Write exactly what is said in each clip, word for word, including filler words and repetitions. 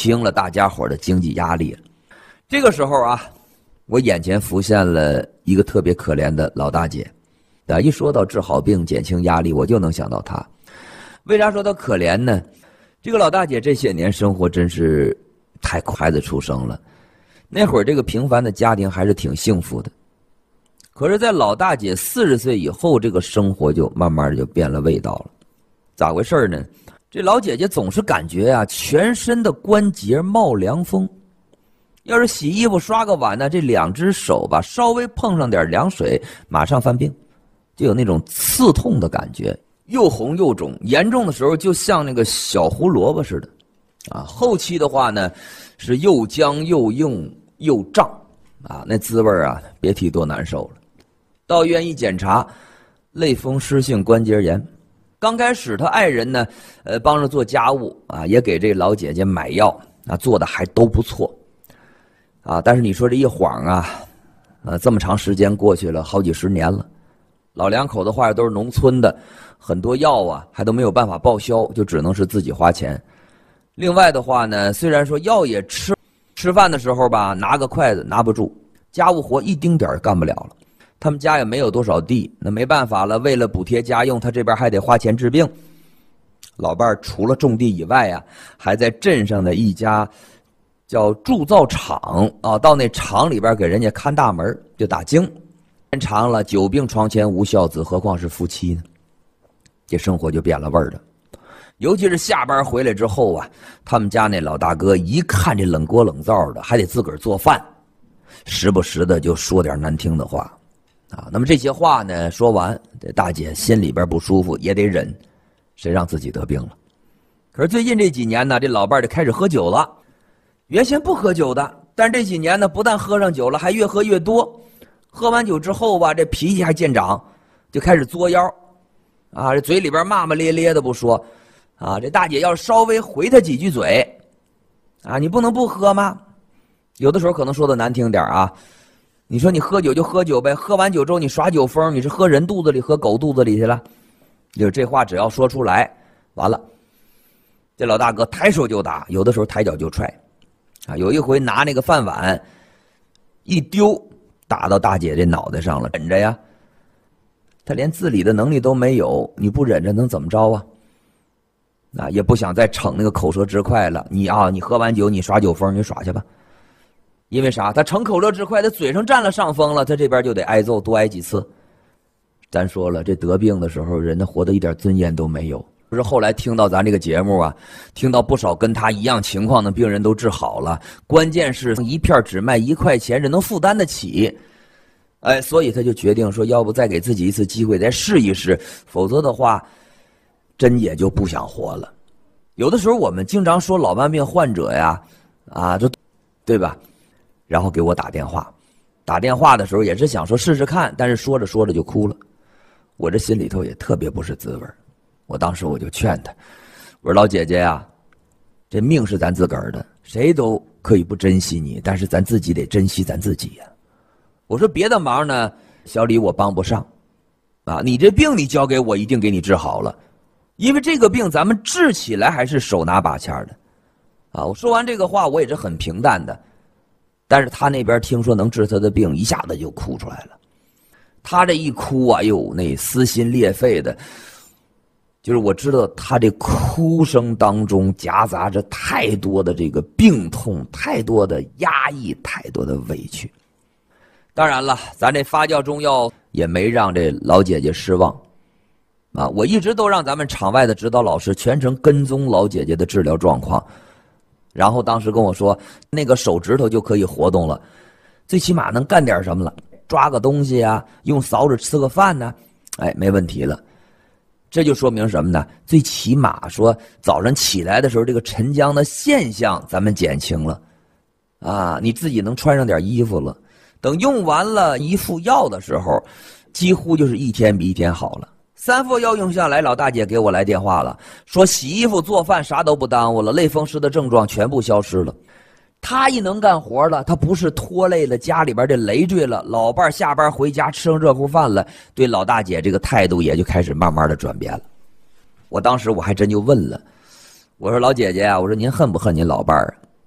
清了大家伙的经济压力了。这个时候啊，我眼前浮现了一个特别可怜的老大姐。啊，一说到治好病、减轻压力，我就能想到她。为啥说她可怜呢？这个老大姐这些年生活真是太快，孩子出生了，那会儿这个平凡的家庭还是挺幸福的。可是，在老大姐四十岁以后，这个生活就慢慢的就变了味道了。咋回事呢？这老姐姐总是感觉啊，全身的关节冒凉风。要是洗衣服、刷个碗呢，这两只手吧，稍微碰上点凉水，马上犯病，就有那种刺痛的感觉，又红又肿，严重的时候就像那个小胡萝卜似的，啊，后期的话呢，是又僵又硬又胀，啊，那滋味啊，别提多难受了。到医院一检查，类风湿性关节炎。刚开始他爱人呢，呃，帮着做家务啊，也给这老姐姐买药啊，做的还都不错。啊，但是你说这一晃啊，呃，这么长时间过去了，好几十年了，老两口子话都是农村的，很多药啊还都没有办法报销，就只能是自己花钱。另外的话呢，虽然说药也吃，吃饭的时候吧，拿个筷子拿不住，家务活一丁点儿干不了了。他们家也没有多少地，那没办法了，为了补贴家用，他这边还得花钱治病。老伴儿除了种地以外啊，还在镇上的一家叫铸造厂啊，到那厂里边给人家看大门，就打更。时间长了，久病床前无孝子，何况是夫妻呢？这生活就变了味儿了。尤其是下班回来之后啊，他们家那老大哥一看这冷锅冷灶的，还得自个儿做饭，时不时的就说点难听的话啊。那么这些话呢说完，这大姐心里边不舒服也得忍，谁让自己得病了。可是最近这几年呢，这老伴儿就开始喝酒了。原先不喝酒的，但是这几年呢，不但喝上酒了，还越喝越多。喝完酒之后吧，这脾气还见长，就开始作妖，啊，这嘴里边骂骂咧咧的不说，啊，这大姐要稍微回他几句嘴，啊，你不能不喝吗？有的时候可能说的难听点啊，你说你喝酒就喝酒呗，喝完酒之后你耍酒疯，你是喝人肚子里喝狗肚子里去了？就这话只要说出来，完了，这老大哥抬手就打，有的时候抬脚就踹。啊，有一回拿那个饭碗一丢，打到大姐这脑袋上了，忍着呀，他连自理的能力都没有，你不忍着能怎么着啊？啊，也不想再逞那个口舌之快了，你啊，你喝完酒你耍酒疯，你耍去吧。因为啥？他逞口舌之快，他嘴上占了上风了，他这边就得挨揍，多挨几次。咱说了，这得病的时候，人家活得一点尊严都没有。不是后来听到咱这个节目啊，听到不少跟他一样情况的病人都治好了，关键是一片只卖一块钱，人能负担得起。哎，所以他就决定说，要不再给自己一次机会，再试一试，否则的话，真也就不想活了。有的时候我们经常说老慢病患者呀，啊，就对吧？然后给我打电话，打电话的时候也是想说试试看，但是说着说着就哭了，我这心里头也特别不是滋味。我当时我就劝他，我说老姐姐呀，这命是咱自个儿的，谁都可以不珍惜你，但是咱自己得珍惜咱自己呀。我说别的忙呢，小李我帮不上，啊，你这病你交给我，一定给你治好了，因为这个病咱们治起来还是手拿把掐的，啊，我说完这个话我也是很平淡的，但是他那边听说能治他的病，一下子就哭出来了。他这一哭啊，哟，那撕心裂肺的。就是我知道他这哭声当中夹杂着太多的这个病痛，太多的压抑，太多的委屈。当然了，咱这发酵中药也没让这老姐姐失望啊！我一直都让咱们场外的指导老师全程跟踪老姐姐的治疗状况，然后当时跟我说，那个手指头就可以活动了，最起码能干点什么了，抓个东西啊，用勺子吃个饭呢，哎，没问题了。这就说明什么呢？最起码说早上起来的时候，这个沉僵的现象咱们减轻了，啊，你自己能穿上点衣服了。等用完了一副药的时候，几乎就是一天比一天好了。三副药用下来，老大姐给我来电话了，说洗衣服做饭啥都不耽误了，类风湿的症状全部消失了。他一能干活了，他不是拖累了家里边的累赘了，老伴下班回家吃上热乎饭了，对老大姐这个态度也就开始慢慢的转变了。我当时我还真就问了，我说老姐姐啊，我说您恨不恨您老伴儿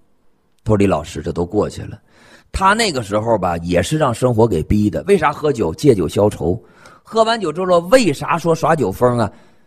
他说李老师，这都过去了。他那个时候吧，也是让生活给逼的。为啥喝酒？借酒消愁。喝完酒之后，为啥说耍酒疯啊？